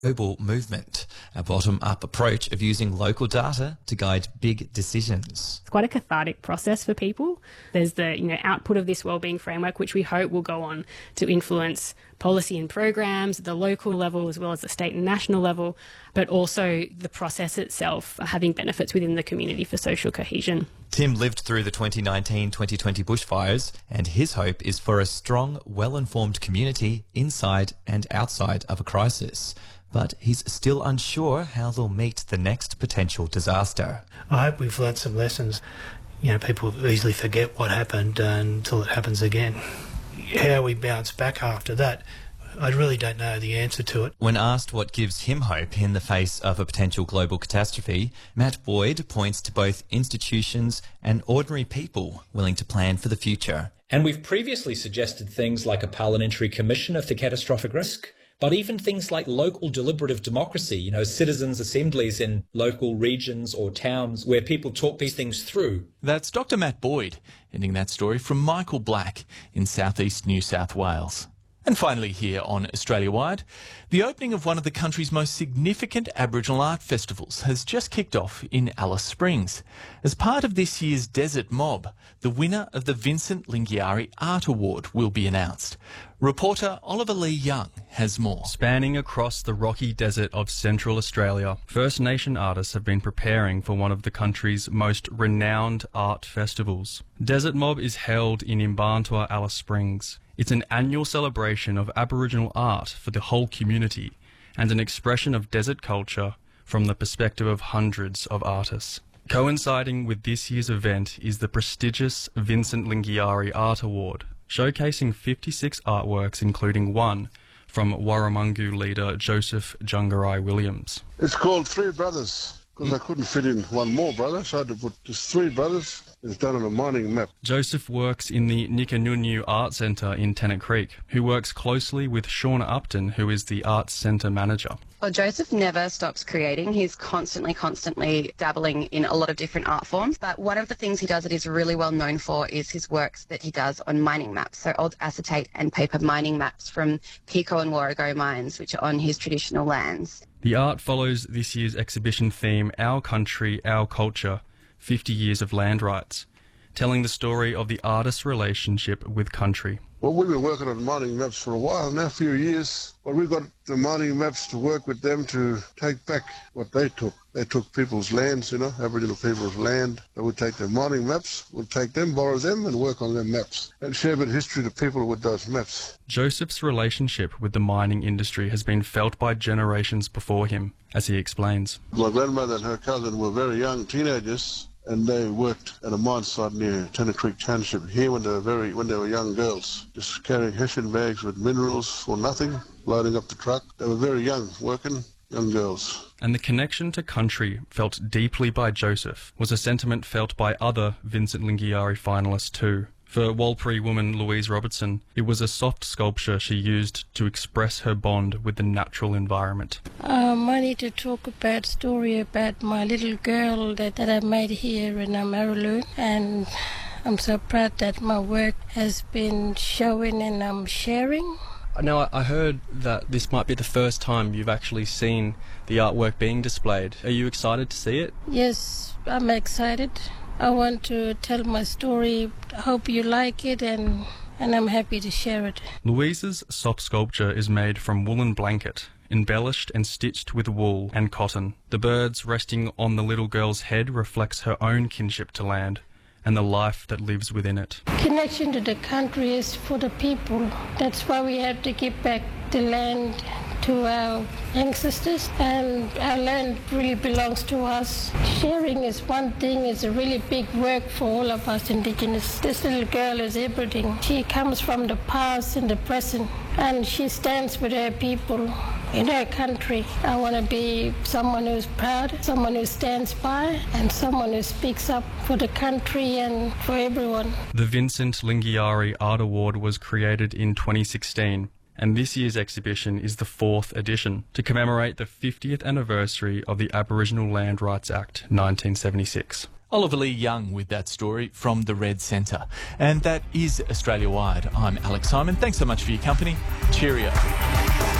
global movement, a bottom-up approach of using local data to guide big decisions. It's quite a cathartic process for people. There's the output of this wellbeing framework, which we hope will go on to influence policy and programs at the local level as well as the state and national level, but also the process itself having benefits within the community for social cohesion. Tim lived through the 2019-2020 bushfires, and his hope is for a strong, well-informed community inside and outside of a crisis. But he's still unsure how they'll meet the next potential disaster. I hope we've learnt some lessons. People easily forget what happened until it happens again. How we bounce back after that, I really don't know the answer to it. When asked what gives him hope in the face of a potential global catastrophe, Matt Boyd points to both institutions and ordinary people willing to plan for the future. And we've previously suggested things like a parliamentary commissioner for catastrophic risk, but even things like local deliberative democracy, citizens' assemblies in local regions or towns where people talk these things through. That's Dr. Matt Boyd, ending that story from Michael Black in southeast New South Wales. And finally here on Australia Wide, the opening of one of the country's most significant Aboriginal art festivals has just kicked off in Alice Springs. As part of this year's Desert Mob, the winner of the Vincent Lingiari Art Award will be announced. Reporter Oliver Lee Young has more. Spanning across the rocky desert of Central Australia, First Nation artists have been preparing for one of the country's most renowned art festivals. Desert Mob is held in Imbantua, Alice Springs. It's an annual celebration of Aboriginal art for the whole community and an expression of desert culture from the perspective of hundreds of artists. Coinciding with this year's event is the prestigious Vincent Lingiari Art Award, showcasing 56 artworks, including one from Warramungu leader Joseph Jungarai Williams. It's called Three Brothers, because I couldn't fit in one more brother, so I had to put just three brothers. It's done on a mining map. Joseph works in the Nikanunu Art Centre in Tennant Creek, who works closely with Shauna Upton, who is the Arts Centre manager. Well, Joseph never stops creating. He's constantly dabbling in a lot of different art forms. But one of the things he does that he's really well known for is his works that he does on mining maps. So old acetate and paper mining maps from Pico and Warrego mines, which are on his traditional lands. The art follows this year's exhibition theme, Our Country, Our Culture, 50 Years of Land Rights, telling the story of the artist's relationship with country. Well, we've been working on mining maps for a while now, a few years. But we've got the mining maps to work with them to take back what they took. They took people's lands, Aboriginal people's land. So we take their mining maps, we'll take them, borrow them, and work on their maps, and share a bit of history to people with those maps. Joseph's relationship with the mining industry has been felt by generations before him, as he explains. My grandmother and her cousin were very young teenagers, and they worked at a mine site near Tennant Creek Township here when they were young girls, just carrying hessian bags with minerals for nothing, loading up the truck. They were very young, working, young girls. And the connection to country felt deeply by Joseph was a sentiment felt by other Vincent Lingiari finalists too. For Warlpiri woman Louise Robertson, it was a soft sculpture she used to express her bond with the natural environment. I need to talk about a story about my little girl that I made here in Maraloo, and I'm so proud that my work has been showing and I'm sharing. Now, I heard that this might be the first time you've actually seen the artwork being displayed. Are you excited to see it? Yes, I'm excited. I want to tell my story. I hope you like it, and I'm happy to share it. Louise's soft sculpture is made from woolen blanket, embellished and stitched with wool and cotton. The birds resting on the little girl's head reflects her own kinship to land and the life that lives within it. Connection to the country is for the people. That's why we have to give back the land to our ancestors, and our land really belongs to us. Sharing is one thing, it's a really big work for all of us Indigenous. This little girl is everything. She comes from the past and the present, and she stands with her people in her country. I want to be someone who's proud, someone who stands by, and someone who speaks up for the country and for everyone. The Vincent Lingiari Art Award was created in 2016. And this year's exhibition is the 4th edition to commemorate the 50th anniversary of the Aboriginal Land Rights Act 1976. Oliver Lee Young with that story from the Red Centre. And that is Australia Wide. I'm Alex Simon. Thanks so much for your company. Cheerio.